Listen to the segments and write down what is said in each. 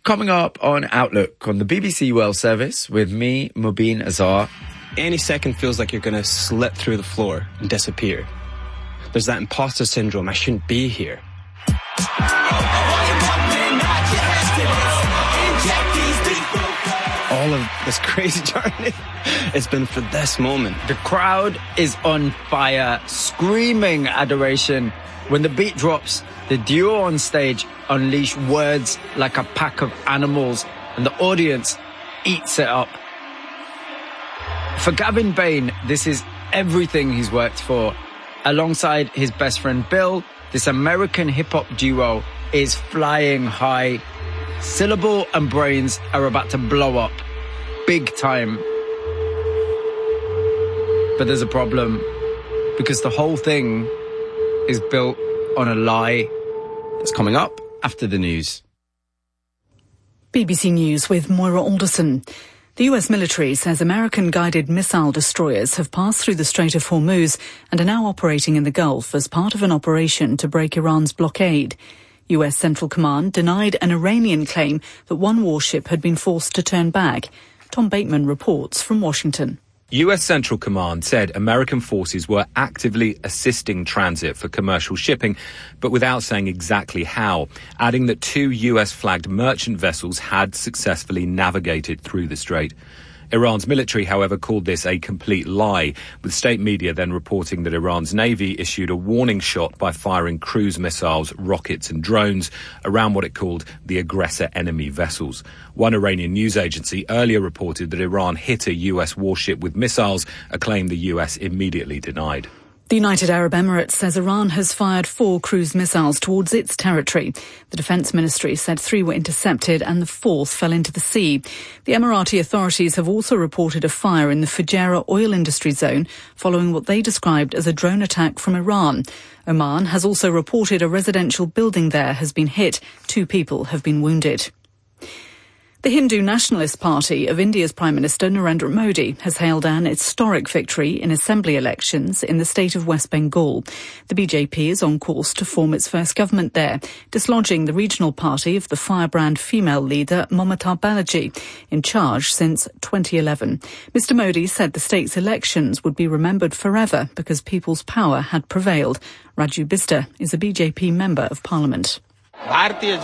coming up on Outlook on the BBC World Service with me, Mubin Azhar. Any second feels like you're going to slip through the floor and disappear. There's that imposter syndrome. I shouldn't be here. All of this crazy journey, it's been for this moment. The crowd is on fire, screaming adoration. When the beat drops, the duo on stage unleash words like a pack of animals, and the audience eats it up. For Gavin Bain, this is everything he's worked for. Alongside his best friend Bill, this American hip-hop duo is flying high. Syllable and Brains are about to blow up. Big time. But there's a problem, because the whole thing is built on a lie. That's coming up after the news. BBC News with Moira Alderson. The US military says American-guided missile destroyers have passed through the Strait of Hormuz and are now operating in the Gulf as part of an operation to break Iran's blockade. US Central Command denied an Iranian claim that one warship had been forced to turn back. Tom Bateman reports from Washington. US Central Command said American forces were actively assisting transit for commercial shipping, but without saying exactly how, adding that 2 US-flagged merchant vessels had successfully navigated through the strait. Iran's military, however, called this a complete lie, with state media then reporting that Iran's navy issued a warning shot by firing cruise missiles, rockets and drones around what it called the aggressor enemy vessels. One Iranian news agency earlier reported that Iran hit a US warship with missiles, a claim the US immediately denied. The United Arab Emirates says Iran has fired 4 cruise missiles towards its territory. The Defence Ministry said 3 were intercepted and the 4th fell into the sea. The Emirati authorities have also reported a fire in the Fujairah oil industry zone following what they described as a drone attack from Iran. Oman has also reported a residential building there has been hit. 2 people have been wounded. The Hindu Nationalist Party of India's Prime Minister Narendra Modi has hailed an historic victory in assembly elections in the state of West Bengal. The BJP is on course to form its first government there, dislodging the regional party of the firebrand female leader Mamata Banerjee, in charge since 2011. Mr Modi said the state's elections would be remembered forever because people's power had prevailed. Raju Bista is a BJP Member of Parliament. Bharatiya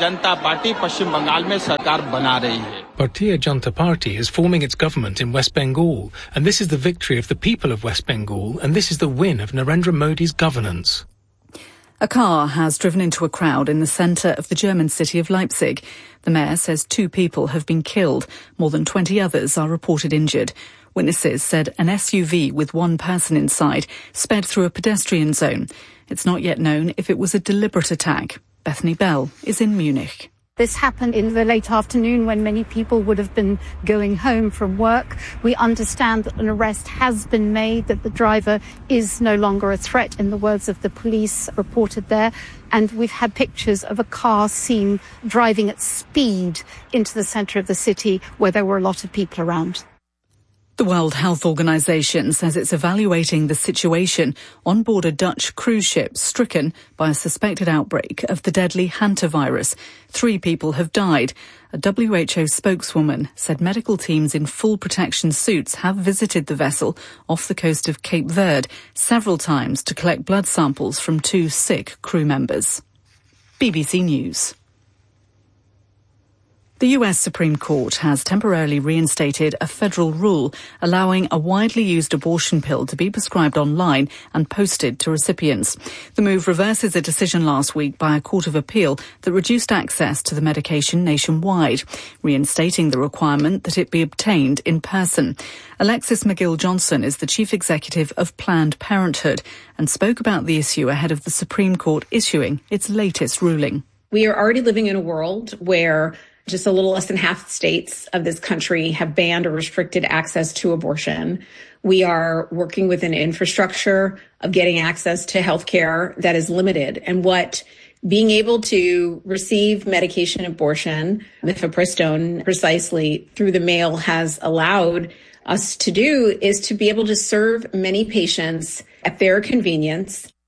Janata Party is forming its government in West Bengal, and this is the victory of the people of West Bengal, and this is the win of Narendra Modi's governance. A car has driven into a crowd in the centre of the German city of Leipzig. The mayor says 2 people have been killed. More than 20 others are reported injured. Witnesses said an SUV with 1 person inside sped through a pedestrian zone. It's not yet known if it was a deliberate attack. Bethany Bell is in Munich. This happened in the late afternoon when many people would have been going home from work. We understand that an arrest has been made, that the driver is no longer a threat, in the words of the police reported there. And we've had pictures of a car seen driving at speed into the centre of the city where there were a lot of people around. The World Health Organization says it's evaluating the situation on board a Dutch cruise ship stricken by a suspected outbreak of the deadly hantavirus. 3 people have died. A WHO spokeswoman said medical teams in full protection suits have visited the vessel off the coast of Cape Verde several times to collect blood samples from 2 sick crew members. BBC News. The US Supreme Court has temporarily reinstated a federal rule allowing a widely used abortion pill to be prescribed online and posted to recipients. The move reverses a decision last week by a court of appeal that reduced access to the medication nationwide, reinstating the requirement that it be obtained in person. Alexis McGill-Johnson is the chief executive of Planned Parenthood and spoke about the issue ahead of the Supreme Court issuing its latest ruling. We are already living in a world where just a little less than half the states of this country have banned or restricted access to abortion. We are working with an infrastructure of getting access to health care that is limited. And what being able to receive medication abortion, mifepristone precisely, through the mail has allowed us to do is to be able to serve many patients at their convenience.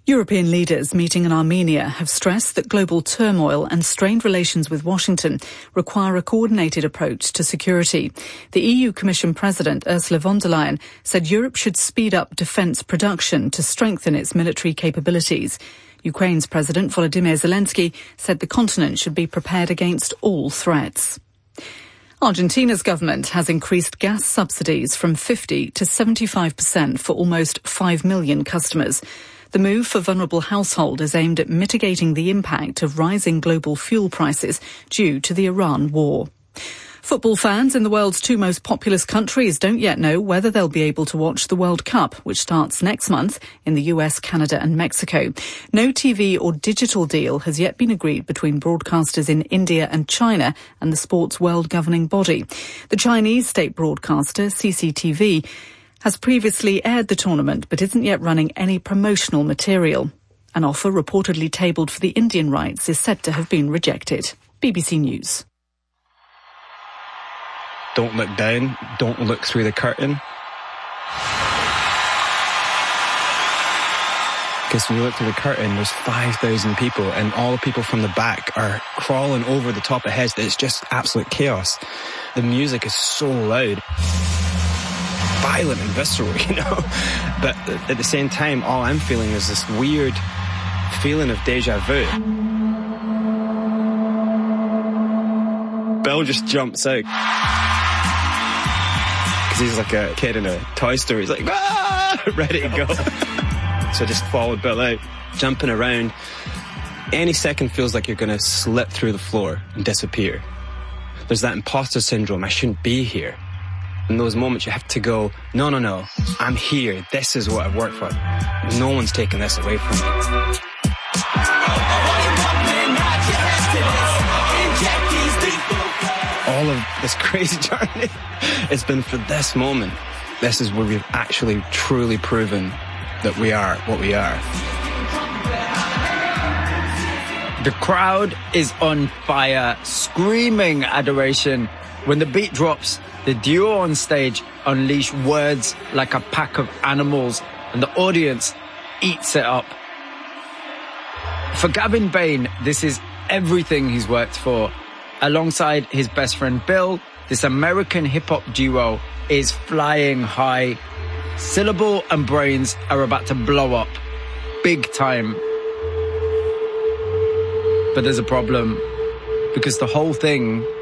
European leaders meeting in Armenia have stressed that global turmoil and strained relations with Washington require a coordinated approach to security. The EU Commission President Ursula von der Leyen said Europe should speed up defence production to strengthen its military capabilities. Ukraine's President Volodymyr Zelensky said the continent should be prepared against all threats. Argentina's government has increased gas subsidies from 50 to 75% for almost 5 million customers. The move for vulnerable households is aimed at mitigating the impact of rising global fuel prices due to the Iran war. Football fans in the world's two most populous countries don't yet know whether they'll be able to watch the World Cup, which starts next month in the US, Canada and Mexico. No TV or digital deal has yet been agreed between broadcasters in India and China and the sport's world governing body. The Chinese state broadcaster, CCTV, has previously aired the tournament but isn't yet running any promotional material. An offer reportedly tabled for the Indian rights is said to have been rejected. BBC News. Don't look down, don't look through the curtain. Because when you look through the curtain, there's 5,000 people and all the people from the back are crawling over the top of heads. It's just absolute chaos. The music is so loud. Violent and visceral, you know. But at the same time, all I'm feeling is this weird feeling of deja vu. Bill just jumps out. Because he's like a kid in a toy store. He's like, ah! Ready to go. So I just followed Bill out, jumping around. Any second feels like you're going to slip through the floor and disappear. There's that imposter syndrome. I shouldn't be here. In those moments, you have to go, no, I'm here. This is what I've worked for. No one's taking this away from me. All of this crazy journey, it's been for this moment. This is where we've actually truly proven that we are what we are. The crowd is on fire, screaming adoration. When the beat drops, the duo on stage unleash words like a pack of animals, and the audience eats it up. For Gavin Bain, this is everything he's worked for. Alongside his best friend Bill, this American hip-hop duo is flying high. Syllable and Brains are about to blow up. Big time. But there's a problem, because the whole thing